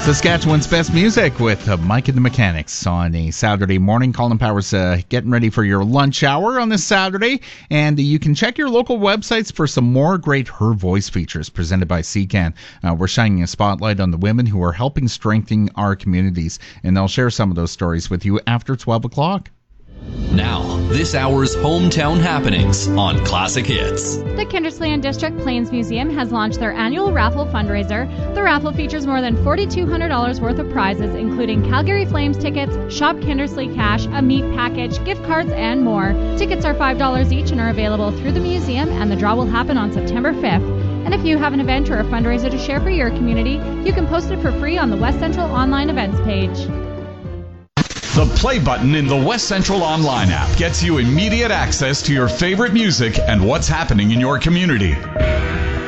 Saskatchewan's best music with Mike and the Mechanics on a Saturday morning. Colin Powers getting ready for your lunch hour on this Saturday. And you can check your local websites for some more great Her Voice features presented by CCAN. We're shining a spotlight on the women who are helping strengthen our communities. And they'll share some of those stories with you after 12 o'clock. Now, this hour's hometown happenings on Classic Hits. The Kindersley District Plains Museum has launched their annual raffle fundraiser. The raffle features more than $4,200 worth of prizes, including Calgary Flames tickets, Shop Kindersley cash, a meat package, gift cards, and more. Tickets are $5 each and are available through the museum, and the draw will happen on September 5th. And if you have an event or a fundraiser to share for your community, you can post it for free on the West Central Online Events page. The play button in the West Central Online app gets you immediate access to your favorite music and what's happening in your community.